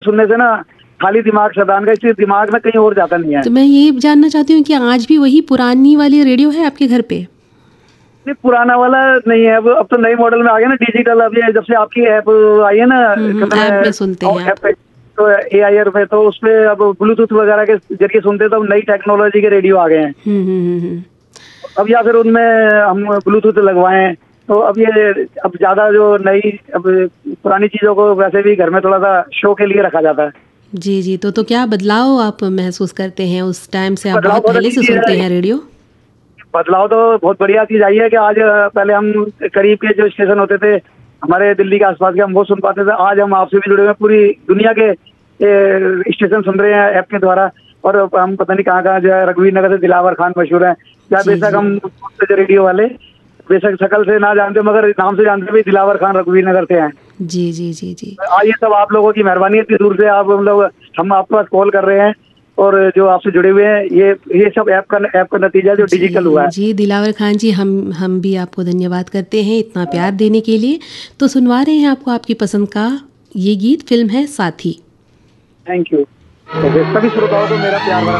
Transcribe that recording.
सुनने से ना खाली दिमाग शैतान का, इसलिए दिमाग में कहीं और जाता नहीं है। तो मैं ये जानना चाहती हूँ कि आज भी वही पुरानी वाली रेडियो है आपके घर पे? नहीं, पुराना वाला नहीं है, अब तो नई मॉडल में आ गया ना डिजिटल। अब ये जब से आपकी ऐप आई है ना, ऐप में सुनते हैं आप? ऐप पे तो एआईआर पे, तो उसपे अब ब्लूटूथ वगैरह के जरिए सुनते, तो अब नई टेक्नोलॉजी के रेडियो आ गए हैं। अब या फिर उनमें हम ब्लूटूथ लगवाएं, तो अब ये अब ज्यादा जो नई, अब पुरानी चीजों को वैसे भी घर में थोड़ा सा शो के लिए रखा जाता है। जी जी। तो क्या बदलाव आप महसूस करते हैं उस टाइम से? आप बदलाव बहुत बहुत पहले अच्छी से चीज सुनते है। हैं रेडियो? बदलाव तो बहुत बढ़िया चीज आई है कि आज पहले हम करीब के जो स्टेशन होते थे हमारे दिल्ली के आसपास के, हम वो सुन पाते थे। आज हम आपसे भी जुड़े हुए हैं, पूरी दुनिया के स्टेशन सुन रहे हैं ऐप के द्वारा। और हम पता नहीं कहाँ कहाँ जो है, रघुवीर नगर से दिलावर खान मशहूर हैं। या जी बेशक जी हम रेडियो वाले बेशक शकल से ना जानते, मगर नाम से जानते भी दिलावर खान रघुवीर नगर से हैं। जी जी जी जी। ये सब आप लोगों की मेहरबानी है, इतनी दूर से आप मतलब हम आपके पास कॉल कर रहे हैं और जो आपसे जुड़े हुए हैं, ये सब ऐप का नतीजा जो डिजिटल हुआ है। जी दिलावर खान जी, हम भी आपको धन्यवाद करते हैं इतना प्यार देने के लिए। तो सुनवा रहे हैं आपको आपकी पसंद का ये गीत, फिल्म है साथी। Thank you. तो सभी श्रोताओं को मेरा प्यार भरा